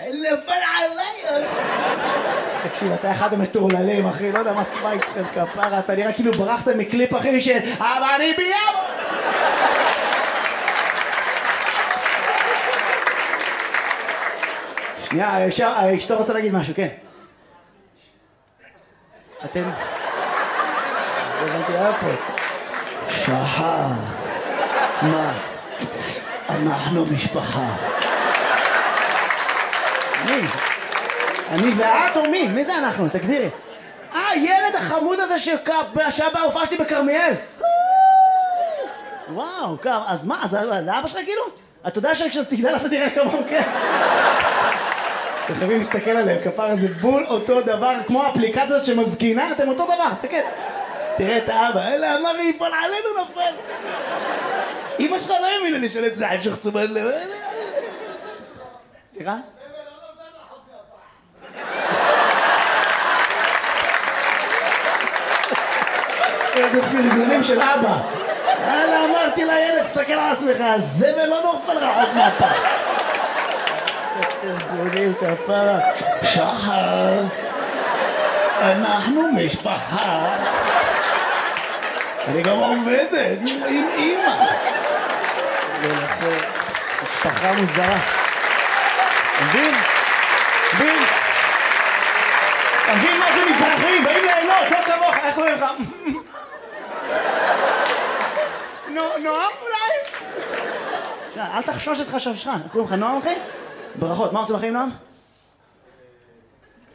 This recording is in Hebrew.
נפל עליי. תקשיב, אתה אחד המטורללים, אחי, לא יודע מה איתכם כפרה, אתה נראה כאילו ברחת מקליפ, אחי, של אבל אני ביאבו! שנייה, אשתו רוצה להגיד משהו, כן. אתם... הבנתי, היה פה. שחר. מה? אנחנו משפחה. מי? אני ואת או מי? מי זה אנחנו? תגדירי. ילד החמוד הזה שהיה בהופעה שלי בכרמיאל. וואו, אז מה? זה אבא שלך כאילו? אתה יודע שכשתגדל אתה תראה כמוהו, כן? אתם חייבים להסתכל עליהם, כפר זה בול אותו דבר, כמו האפליקציות שמזקינה, אתם אותו דבר, תסתכל. תראה את האבא, אלה אמר לי, יפול עלינו נפל. אמא שלך לא האמינה לי של את זעב שחצומן לב. סליחה? איזה פרגונים של אבא. אלה אמרתי לילד, תסתכל על עצמך, הזבל לא נופל רחוק מהפח. פרגונים כפרה. שחר, אנחנו משפחה. אני גם עובדת עם אמא. משפחה מוזרה. מבין? מבין? מבין מה זה מזרחים? באים ליהנות, לא כמוך, איך קוראים לך? נועם אולי? אל תחשוש את חששך, איך קוראים לך נועם אחי? ברכות, מה עושים אחי נועם?